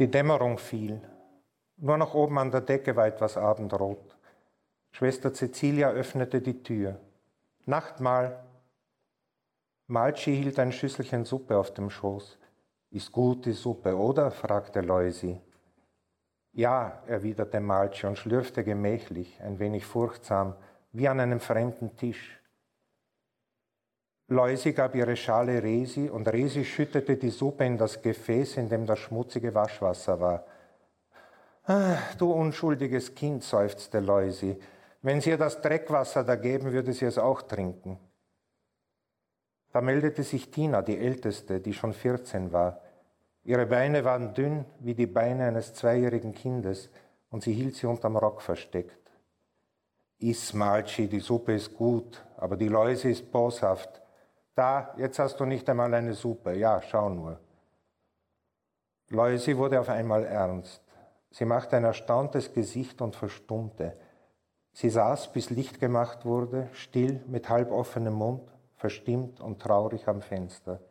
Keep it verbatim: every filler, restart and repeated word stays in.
Die Dämmerung fiel. Nur noch oben an der Decke war etwas Abendrot. Schwester Cecilia öffnete die Tür. Nachtmahl. Malchi hielt ein Schüsselchen Suppe auf dem Schoß. Ist gut die Suppe, oder? Fragte Loisi. Ja, erwiderte Malchi und schlürfte gemächlich, ein wenig furchtsam, wie an einem fremden Tisch. Loisi gab ihre Schale Resi und Resi schüttete die Suppe in das Gefäß, in dem das schmutzige Waschwasser war. Ah, du unschuldiges Kind, seufzte Loisi. Wenn sie ihr das Dreckwasser da geben, würde sie es auch trinken. Da meldete sich Tina, die Älteste, die schon vierzehn war. Ihre Beine waren dünn wie die Beine eines zweijährigen Kindes und sie hielt sie unterm Rock versteckt. Iss, Malchi, die Suppe ist gut, aber die Loisi ist boshaft. Da, jetzt hast du nicht einmal eine Suppe. Ja, schau nur. Loisi wurde auf einmal ernst. Sie machte ein erstauntes Gesicht und verstummte. Sie saß, bis Licht gemacht wurde, still, mit halb offenem Mund, verstimmt und traurig am Fenster.